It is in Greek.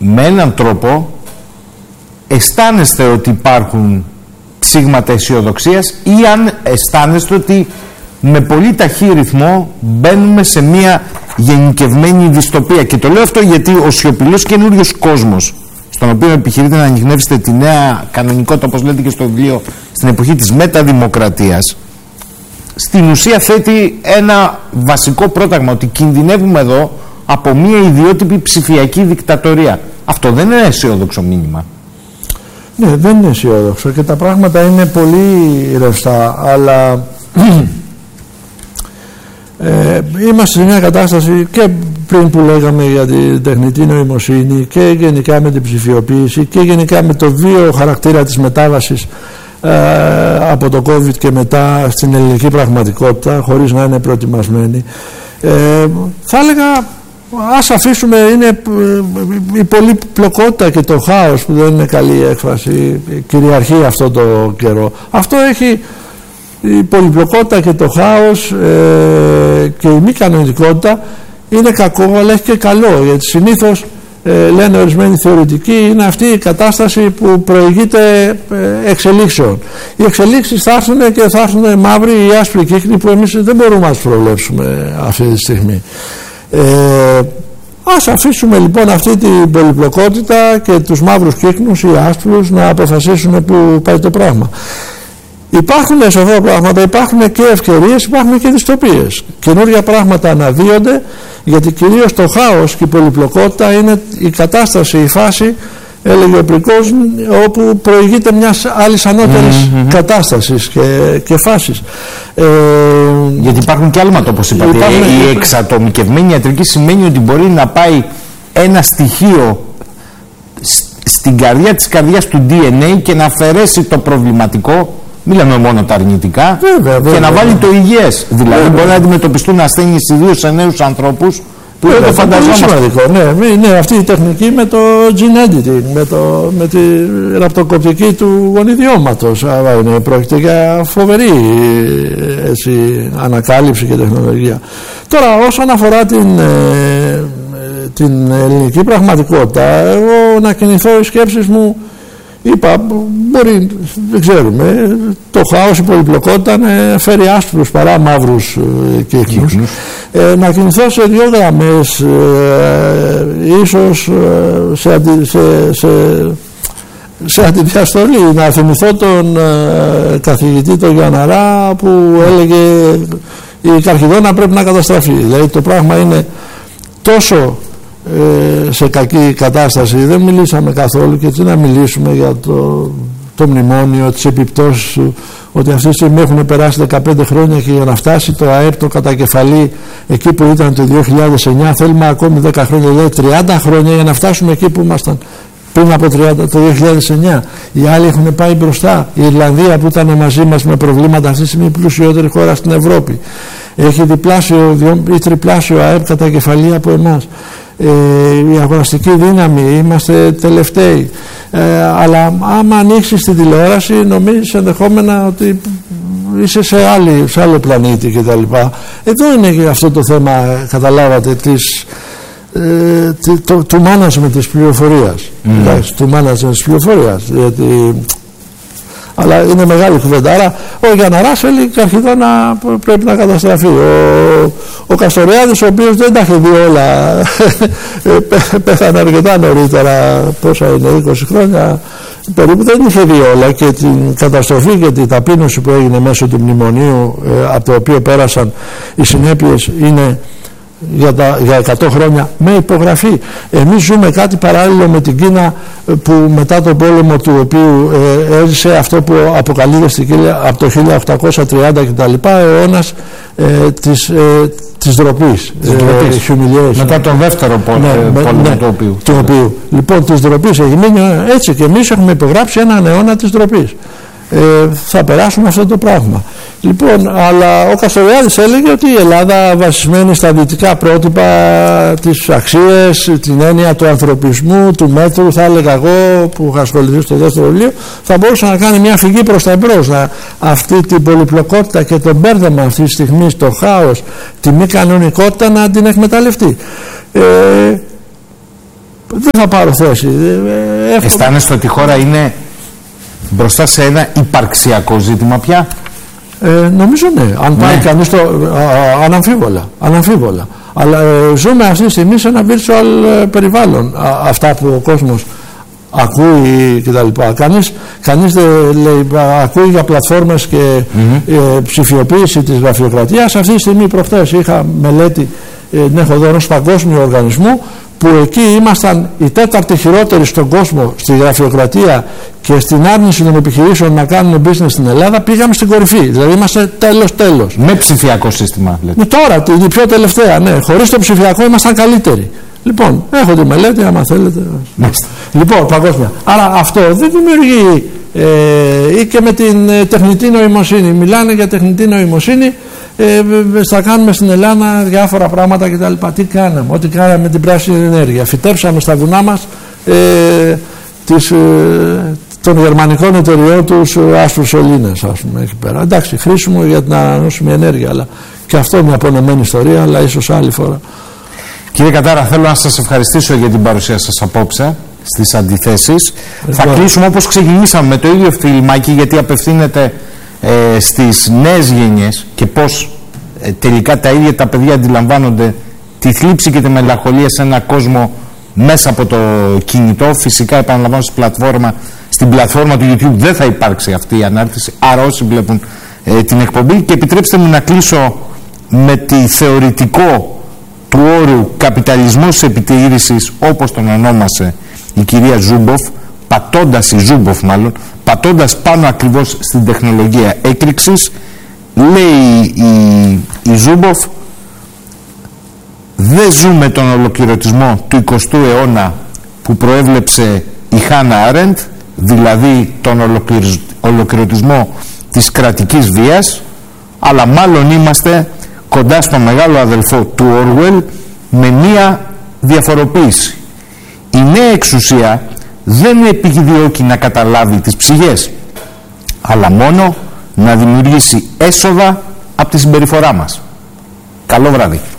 με έναν τρόπο αισθάνεστε ότι υπάρχουν ψήγματα αισιοδοξίας, ή αν αισθάνεστε ότι με πολύ ταχύ ρυθμό μπαίνουμε σε μια γενικευμένη δυστοπία. Και το λέω αυτό γιατί ο σιωπηλός καινούριος κόσμος, στον οποίο επιχειρείτε να ανιχνεύσετε τη νέα κανονικότητα, όπως λέτε και στο βιβλίο, στην εποχή της μεταδημοκρατίας, στην ουσία θέτει ένα βασικό πρόταγμα, ότι κινδυνεύουμε εδώ από μια ιδιότυπη ψηφιακή δικτατορία. Αυτό δεν είναι αισιόδοξο μήνυμα? Ναι, δεν είναι αισιόδοξο και τα πράγματα είναι πολύ ρευστά, αλλά είμαστε σε μια κατάσταση, και πριν που λέγαμε για την τεχνητή νοημοσύνη, και γενικά με την ψηφιοποίηση, και γενικά με το βιοχαρακτήρα της μετάβασης από το COVID και μετά στην ελληνική πραγματικότητα, χωρίς να είναι προετοιμασμένοι. Θα έλεγα, ας αφήσουμε, είναι η πολυπλοκότητα και το χάος, που δεν είναι καλή έκφραση, κυριαρχεί αυτό το καιρό. Αυτό έχει, η πολυπλοκότητα και το χάος και η μη κανονικότητα είναι κακό, αλλά έχει και καλό, γιατί συνήθως λένε ορισμένοι θεωρητικοί, είναι αυτή η κατάσταση που προηγείται εξελίξεων. Οι εξελίξεις θα έρθουν και θα έρθουν μαύροι ή άσπροι κύκνοι που εμείς δεν μπορούμε να τους προβλέψουμε αυτή τη στιγμή. Ας αφήσουμε λοιπόν αυτή την πολυπλοκότητα και τους μαύρους κύκνους ή άσπρους να αποφασίσουν που πάει το πράγμα. Υπάρχουν σε αυτά τα πράγματα, υπάρχουν και ευκαιρίες, υπάρχουν και δυστοπίες. Καινούργια πράγματα αναδύονται, γιατί κυρίως το χάος και η πολυπλοκότητα είναι η κατάσταση, η φάση, έλεγε ο Πρικός, όπου προηγείται μιας άλλης ανώτερης κατάστασης και φάσης. Γιατί υπάρχουν και άλματα, όπως είπατε. Η εξατομικευμένη ιατρική σημαίνει ότι μπορεί να πάει ένα στοιχείο στην καρδιά της καρδιάς του DNA και να αφαιρέσει το προβληματικό, μιλάμε μόνο τα αρνητικά, και να βάλει το υγιές. Δηλαδή μπορεί να αντιμετωπιστούν ασθένειες ιδίως σε νέους ανθρώπους που δεν το φανταζόμαστε. Ναι, αυτή η τεχνική με το gene editing, με τη ραπτοκοπτική του γονιδιώματος, πρόκειται για φοβερή ανακάλυψη και τεχνολογία. Τώρα, όσον αφορά την ελληνική πραγματικότητα, εγώ να κινηθώ, οι σκέψεις μου, είπα, μπορεί, δεν ξέρουμε, το χάος, η πολυπλοκότητα φέρει άσπρους παρά μαύρους κύκνους. Να κινηθώ σε δύο γραμμές, ίσως σε αντιδιαστολή, να θυμηθώ τον καθηγητή τον Γιανναρά, που έλεγε η Καρχιδόνα πρέπει να καταστραφεί. Δηλαδή το πράγμα είναι τόσο σε κακή κατάσταση, δεν μιλήσαμε καθόλου, και έτσι να μιλήσουμε για το μνημόνιο, τις επιπτώσεις του, ότι αυτή τη στιγμή έχουν περάσει 15 χρόνια και για να φτάσει το ΑΕΠ το κατακεφαλή εκεί που ήταν το 2009 θέλουμε ακόμη 10 χρόνια, δηλαδή 30 χρόνια για να φτάσουμε εκεί που ήμασταν πριν από το 2009. Οι άλλοι έχουν πάει μπροστά. Η Ιρλανδία, που ήταν μαζί μας με προβλήματα, αυτή τη στιγμή η πλουσιότερη χώρα στην Ευρώπη, έχει διπλάσιο ή τριπλάσιο ΑΕΠ κατά κεφαλή από εμάς. Η αγοραστική δύναμη, είμαστε τελευταίοι, αλλά άμα ανοίξεις τη τηλεόραση νομίζεις ενδεχόμενα ότι είσαι σε άλλο πλανήτη κτλ. Εδώ είναι και αυτό το θέμα, καταλάβατε, του management της πληροφορίας. Του management της πληροφορίας, γιατί, αλλά είναι μεγάλη κουβέντα. Άρα ο Γιανναράς θέλει Καρχιδόνα πρέπει να καταστραφεί. Ο Καστοριάδης, ο οποίος δεν τα έχει δει όλα, πέθανε αρκετά νωρίτερα, πόσα είναι, 20 χρόνια περίπου, δεν είχε δει όλα, και την καταστροφή και την ταπείνωση που έγινε μέσω του μνημονίου, από το οποίο πέρασαν οι συνέπειες, είναι για 100 χρόνια με υπογραφή. Εμείς ζούμε κάτι παράλληλο με την Κίνα, που μετά τον πόλεμο του οποίου έζησε αυτό που αποκαλείται στην Κίνα από το 1830 κτλ. Αιώνας της ντροπής, μετά τον δεύτερο πόλεμο του οποίου. Λοιπόν, της ντροπής έχει μείνει έτσι, και εμείς έχουμε υπογράψει έναν αιώνα της ντροπής. Θα περάσουμε αυτό το πράγμα. Λοιπόν, αλλά ο Καστοριάδης έλεγε ότι η Ελλάδα, βασισμένη στα δυτικά πρότυπα, τις αξίες, την έννοια του ανθρωπισμού, του μέτρου, θα έλεγα εγώ, που είχα ασχοληθεί στο δεύτερο βιβλίο, θα μπορούσε να κάνει μια φυγή προς τα εμπρός, αυτή την πολυπλοκότητα και το μπέρδεμα αυτή τη στιγμή, το χάος, τη μη κανονικότητα, να την εκμεταλλευτεί. Δεν θα πάρω θέση. Αισθάνεστε ότι η χώρα είναι μπροστά σε ένα υπαρξιακό ζήτημα πια? Νομίζω ναι. Αν πάει κανείς το... Αναμφίβολα. Αλλά ζούμε αυτή τη στιγμή σε ένα virtual περιβάλλον. Αυτά που ο κόσμος ακούει κτλ. Κανείς δεν λέει, ακούει για πλατφόρμες και ψηφιοποίηση της γραφειοκρατίας. Αυτή τη στιγμή προχθές είχα μελέτη, έχω δω ενός παγκόσμιου οργανισμού, που εκεί ήμασταν οι τέταρτοι χειρότεροι στον κόσμο στη γραφειοκρατία και στην άρνηση των επιχειρήσεων να κάνουν business στην Ελλάδα. Πήγαμε στην κορυφή, δηλαδή είμαστε τέλος. Με ψηφιακό σύστημα, λέτε? Τώρα, την πιο τελευταία, ναι. Χωρίς το ψηφιακό ήμασταν καλύτεροι. Λοιπόν, έχω τη μελέτη, άμα θέλετε. Λοιπόν, παγκόσμια. Άρα αυτό δεν δημιουργεί, ή και με την τεχνητή νοημοσύνη. Μιλάνε για τεχνητή νοημοσύνη, θα κάνουμε στην Ελλάδα διάφορα πράγματα κτλ. Τι κάναμε? Ό,τι κάναμε με την πράσινη ενέργεια. Φυτέψαμε στα βουνά μας των γερμανικών εταιριών τους άσπρους σωλήνες, ας πούμε, εκεί πέρα. Εντάξει, χρήσιμο για την ανανεώσιμη ενέργεια, αλλά και αυτό είναι μια απονεμένη ιστορία, αλλά ίσως άλλη φορά. Κύριε Κατάρα, θέλω να σας ευχαριστήσω για την παρουσία σας απόψε στις αντιθέσεις. Θα κλείσουμε όπως ξεκινήσαμε, με το ίδιο φιλμάκι, γιατί απευθύνεται στις νέες γενιές και πώς τελικά τα ίδια τα παιδιά αντιλαμβάνονται τη θλίψη και τη μελαγχολία σε ένα κόσμο μέσα από το κινητό. Φυσικά, επαναλαμβάνω, στην πλατφόρμα του YouTube δεν θα υπάρξει αυτή η ανάρτηση, άρα όσοι βλέπουν την εκπομπή. Και επιτρέψτε μου να κλείσω με τη θεωρητικό του όρου καπιταλισμός επιτήρησης, όπως τον ονόμασε η κυρία Ζούμποφ, πατώντας πάνω ακριβώς στην τεχνολογία έκρηξης. Λέει η Ζούμποφ, δεν ζούμε τον ολοκληρωτισμό του 20ου αιώνα που προέβλεψε η Χάνα Άρεντ, δηλαδή τον ολοκληρωτισμό της κρατικής βίας, αλλά μάλλον είμαστε κοντά στο μεγάλο αδελφό του Orwell, με μία διαφοροποίηση. Η νέα εξουσία δεν επιδιώκει να καταλάβει τις ψυχές, αλλά μόνο να δημιουργήσει έσοδα από τη συμπεριφορά μας. Καλό βράδυ.